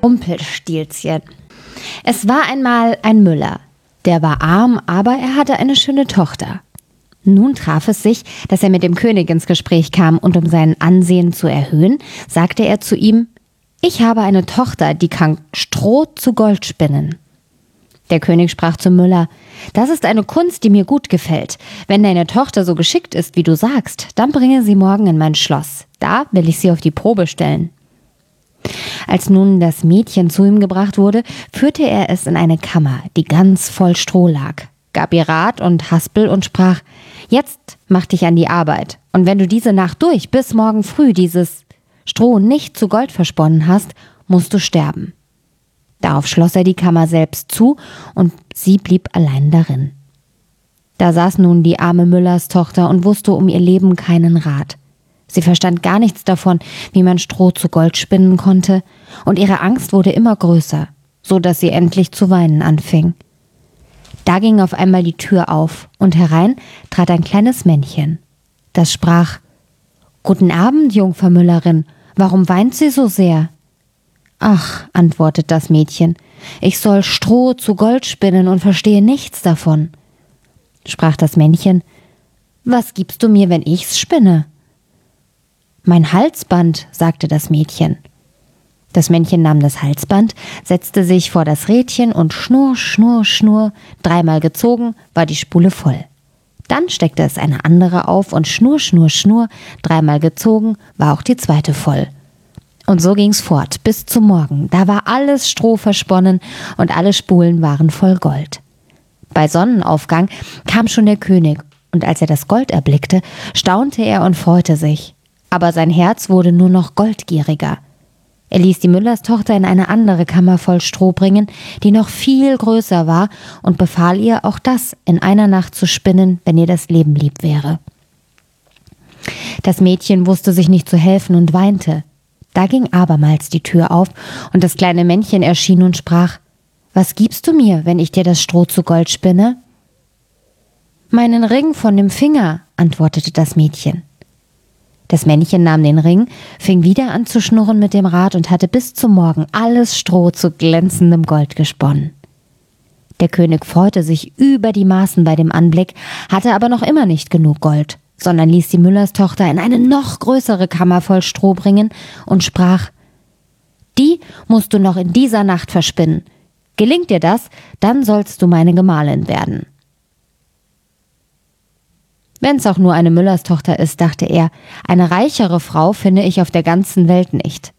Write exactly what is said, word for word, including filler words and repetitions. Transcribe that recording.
Rumpelstilzchen. Es war einmal ein Müller. Der war arm, aber er hatte eine schöne Tochter. Nun traf es sich, dass er mit dem König ins Gespräch kam, und um sein Ansehen zu erhöhen, sagte er zu ihm: »Ich habe eine Tochter, die kann Stroh zu Gold spinnen.« Der König sprach zum Müller: »Das ist eine Kunst, die mir gut gefällt. Wenn deine Tochter so geschickt ist, wie du sagst, dann bringe sie morgen in mein Schloss. Da will ich sie auf die Probe stellen.« Als nun das Mädchen zu ihm gebracht wurde, führte er es in eine Kammer, die ganz voll Stroh lag, gab ihr Rat und Haspel und sprach: »Jetzt mach dich an die Arbeit, und wenn du diese Nacht durch bis morgen früh dieses Stroh nicht zu Gold versponnen hast, musst du sterben.« Darauf schloss er die Kammer selbst zu, und sie blieb allein darin. Da saß nun die arme Müllerstochter und wusste um ihr Leben keinen Rat. Sie verstand gar nichts davon, wie man Stroh zu Gold spinnen konnte, und ihre Angst wurde immer größer, so dass sie endlich zu weinen anfing. Da ging auf einmal die Tür auf, und herein trat ein kleines Männchen. Das sprach: »Guten Abend, Jungfer Müllerin, warum weint sie so sehr?« »Ach«, antwortet das Mädchen, »ich soll Stroh zu Gold spinnen und verstehe nichts davon.« Sprach das Männchen: »Was gibst du mir, wenn ich's spinne?« »Mein Halsband«, sagte das Mädchen. Das Männchen nahm das Halsband, setzte sich vor das Rädchen und schnurr, schnurr, schnurr, dreimal gezogen, war die Spule voll. Dann steckte es eine andere auf und schnurr, schnurr, schnurr, dreimal gezogen, war auch die zweite voll. Und so ging's fort, bis zum Morgen. Da war alles Stroh versponnen und alle Spulen waren voll Gold. Bei Sonnenaufgang kam schon der König, und als er das Gold erblickte, staunte er und freute sich. Aber sein Herz wurde nur noch goldgieriger. Er ließ die Müllerstochter in eine andere Kammer voll Stroh bringen, die noch viel größer war, und befahl ihr, auch das in einer Nacht zu spinnen, wenn ihr das Leben lieb wäre. Das Mädchen wusste sich nicht zu helfen und weinte. Da ging abermals die Tür auf, und das kleine Männchen erschien und sprach: »Was gibst du mir, wenn ich dir das Stroh zu Gold spinne?« »Meinen Ring von dem Finger«, antwortete das Mädchen. Das Männchen nahm den Ring, fing wieder an zu schnurren mit dem Rad und hatte bis zum Morgen alles Stroh zu glänzendem Gold gesponnen. Der König freute sich über die Maßen bei dem Anblick, hatte aber noch immer nicht genug Gold, sondern ließ die Müllerstochter in eine noch größere Kammer voll Stroh bringen und sprach: »Die musst du noch in dieser Nacht verspinnen. Gelingt dir das, dann sollst du meine Gemahlin werden.« »Wenn's auch nur eine Müllerstochter ist«, dachte er, »eine reichere Frau finde ich auf der ganzen Welt nicht.